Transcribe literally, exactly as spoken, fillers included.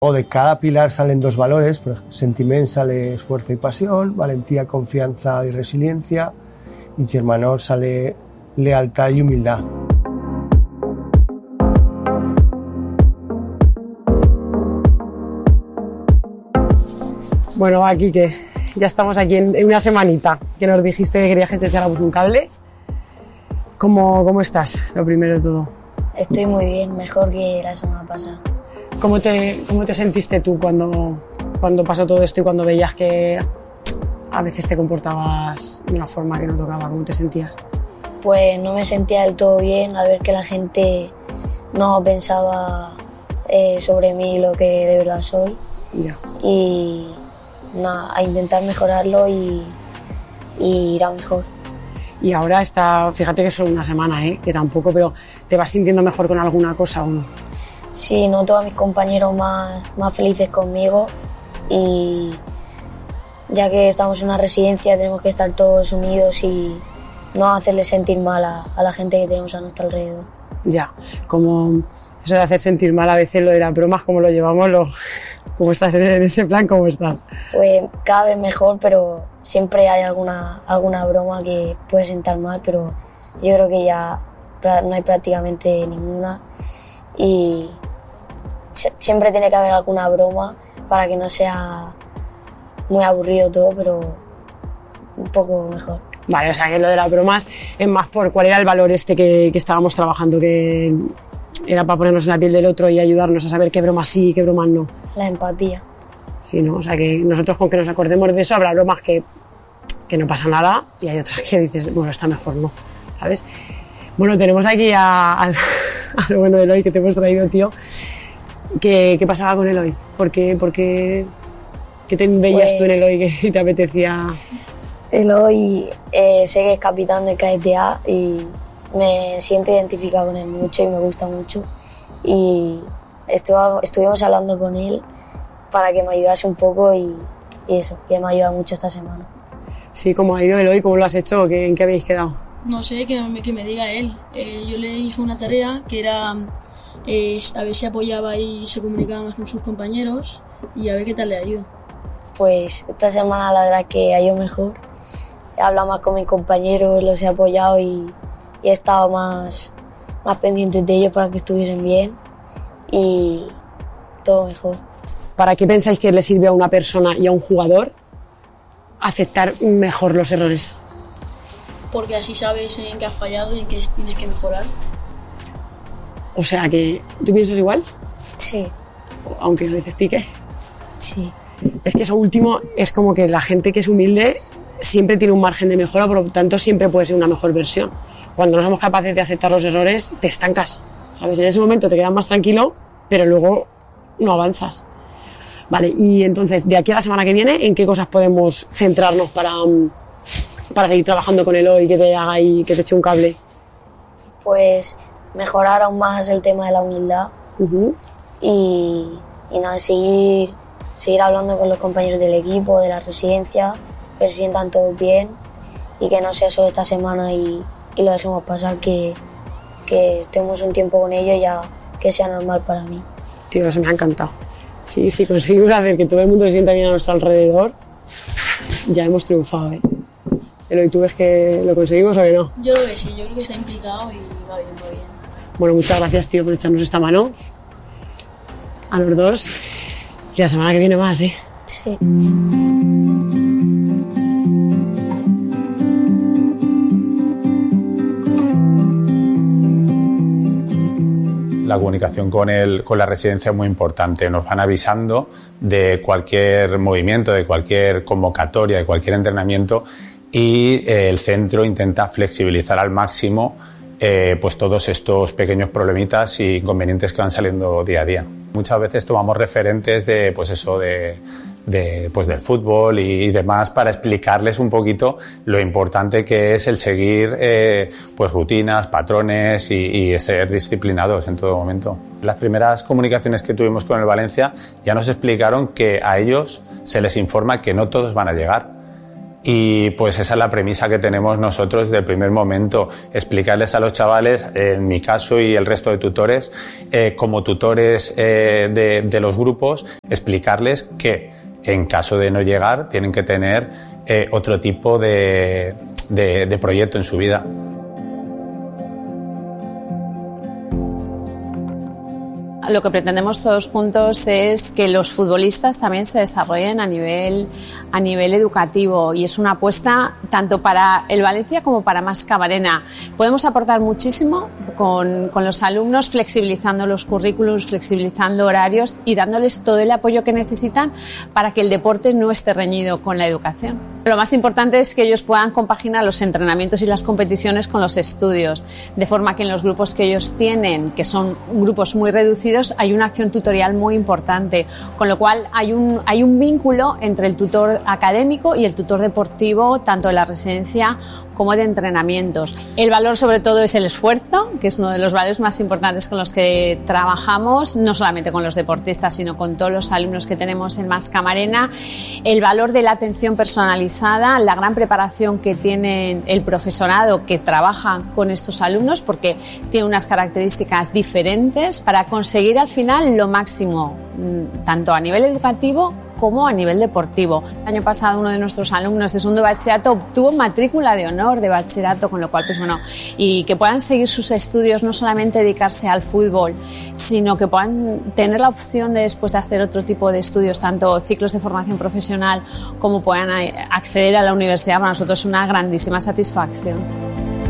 O de cada pilar salen dos valores, por ejemplo, sentiment sale esfuerzo y pasión, valentía, confianza y resiliencia, y Germanor sale lealtad y humildad. Bueno, aquí que ya estamos aquí en, en una semanita, que nos dijiste que querías que te echáramos un cable. ¿Cómo, cómo estás, lo primero de todo? Estoy muy bien, mejor que la semana pasada. ¿Cómo te, cómo te sentiste tú cuando, cuando pasó todo esto y cuando veías que a veces te comportabas de una forma que no tocaba? ¿Cómo te sentías? Pues no me sentía del todo bien al ver que la gente no pensaba eh, sobre mí lo que de verdad soy. Ya. Y nada, a intentar mejorarlo y, y ir a mejor. Y ahora está, fíjate que es solo una semana, ¿eh? Que tampoco, pero ¿te vas sintiendo mejor con alguna cosa o no? Sí, noto a mis compañeros más, más felices conmigo y ya que estamos en una residencia tenemos que estar todos unidos y no hacerles sentir mal a, a la gente que tenemos a nuestro alrededor. Ya, como eso de hacer sentir mal a veces lo de las bromas, ¿cómo lo llevamos? Lo, ¿Cómo estás en ese plan? ¿Cómo estás? Pues cada vez mejor, pero siempre hay alguna, alguna broma que puede sentar mal, pero yo creo que ya no hay prácticamente ninguna. Y siempre tiene que haber alguna broma para que no sea muy aburrido todo, pero un poco mejor. Vale, o sea que lo de las bromas es más por cuál era el valor este que, que estábamos trabajando, que era para ponernos en la piel del otro y ayudarnos a saber qué bromas sí y qué bromas no. La empatía. Sí, ¿no? O sea que nosotros con que nos acordemos de eso habrá bromas que, que no pasa nada y hay otras que dices, bueno, está mejor no, ¿sabes? Bueno, tenemos aquí a, a, a lo bueno de Eloy que te hemos traído, tío. ¿Qué, qué pasaba con Eloy? ¿Por qué, por qué, qué te veías pues, tú en Eloy que te apetecía? Eloy eh, sé que es capitán del K D A y me siento identificado con él mucho y me gusta mucho. Y estuvo, estuvimos hablando con él para que me ayudase un poco y, y eso, que me ha ayudado mucho esta semana. Sí, ¿cómo ha ido Eloy? ¿Cómo lo has hecho? ¿Qué, ¿En qué habéis quedado? No sé, que me, que me diga él. Eh, yo le dije una tarea que era eh, a ver si apoyaba y se comunicaba más con sus compañeros y a ver qué tal le ha ido. Pues esta semana la verdad que ha ido mejor. He hablado más con mis compañeros, los he apoyado y, y he estado más, más pendiente de ellos para que estuviesen bien y todo mejor. ¿Para qué pensáis que le sirve a una persona y a un jugador aceptar mejor los errores? Porque así sabes en qué has fallado y en qué tienes que mejorar. O sea que, ¿tú piensas igual? Sí. Aunque a veces pique. Sí. Es que eso último es como que la gente que es humilde siempre tiene un margen de mejora, por lo tanto siempre puede ser una mejor versión. Cuando no somos capaces de aceptar los errores, te estancas, ¿sabes? En ese momento te quedas más tranquilo, pero luego no avanzas. Vale, y entonces, de aquí a la semana que viene, ¿en qué cosas podemos centrarnos para... para seguir trabajando con Eloy, que te haga y que te eche un cable? Pues mejorar aún más el tema de la humildad uh-huh. y, y nada, seguir, seguir hablando con los compañeros del equipo, de la residencia, que se sientan todos bien y que no sea solo esta semana y, y lo dejemos pasar, que, que estemos un tiempo con ellos ya que sea normal para mí. Tío, eso me ha encantado. Sí, sí, conseguimos hacer que todo el mundo se sienta bien a nuestro alrededor, ya hemos triunfado, ¿eh? Eloy, ¿tú ves que lo conseguimos o que no? Yo creo que sí, yo creo que está implicado y va bien, va bien. Bueno, muchas gracias, tío, por echarnos esta mano a los dos. Y la semana que viene más, ¿eh? Sí. La comunicación con, el, con la residencia es muy importante. Nos van avisando de cualquier movimiento, de cualquier convocatoria, de cualquier entrenamiento y eh, el centro intenta flexibilizar al máximo eh, pues todos estos pequeños problemitas y inconvenientes que van saliendo día a día. Muchas veces tomamos referentes de, pues eso, de, de, pues del fútbol y, y demás para explicarles un poquito lo importante que es el seguir eh, pues rutinas, patrones y, y ser disciplinados en todo momento. Las primeras comunicaciones que tuvimos con el Valencia ya nos explicaron que a ellos se les informa que no todos van a llegar, Y pues esa es la premisa que tenemos nosotros desde el primer momento, explicarles a los chavales, en mi caso y el resto de tutores, eh, como tutores eh, de, de los grupos, explicarles que en caso de no llegar tienen que tener eh, otro tipo de, de, de proyecto en su vida. Lo que pretendemos todos juntos es que los futbolistas también se desarrollen a nivel, a nivel educativo, y es una apuesta tanto para el Valencia como para Mas Camarena. Podemos aportar muchísimo con, con los alumnos, flexibilizando los currículos, flexibilizando horarios y dándoles todo el apoyo que necesitan para que el deporte no esté reñido con la educación. Lo más importante es que ellos puedan compaginar los entrenamientos y las competiciones con los estudios, de forma que en los grupos que ellos tienen, que son grupos muy reducidos, hay una acción tutorial muy importante, con lo cual hay un, hay un vínculo entre el tutor académico y el tutor deportivo, tanto de la residencia como de entrenamientos. El valor sobre todo es el esfuerzo, que es uno de los valores más importantes con los que trabajamos, no solamente con los deportistas, sino con todos los alumnos que tenemos en Mas Camarena. El valor de la atención personalizada, la gran preparación que tiene el profesorado que trabaja con estos alumnos, porque tiene unas características diferentes para conseguir al final lo máximo, tanto a nivel educativo como a nivel deportivo. El año pasado uno de nuestros alumnos de segundo bachillerato obtuvo matrícula de honor de bachillerato, con lo cual, pues bueno, y que puedan seguir sus estudios, no solamente dedicarse al fútbol, sino que puedan tener la opción de, después de hacer otro tipo de estudios, tanto ciclos de formación profesional como puedan acceder a la universidad. Para nosotros es una grandísima satisfacción.